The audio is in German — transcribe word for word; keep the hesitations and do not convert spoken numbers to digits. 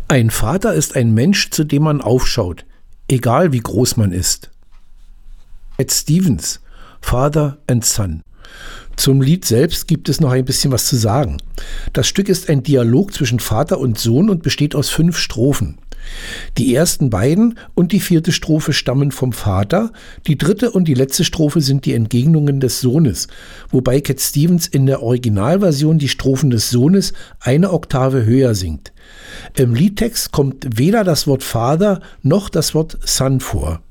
Ein Vater ist ein Mensch, zu dem man aufschaut, egal wie groß man ist. Cat Stevens, Father and Son. Zum Lied selbst gibt es noch ein bisschen was zu sagen. Das Stück ist ein Dialog zwischen Vater und Sohn und besteht aus fünf Strophen. Die ersten beiden und die vierte Strophe stammen vom Vater, die dritte und die letzte Strophe sind die Entgegnungen des Sohnes, wobei Cat Stevens in der Originalversion die Strophen des Sohnes eine Oktave höher singt. Im Liedtext kommt weder das Wort Father noch das Wort Son vor.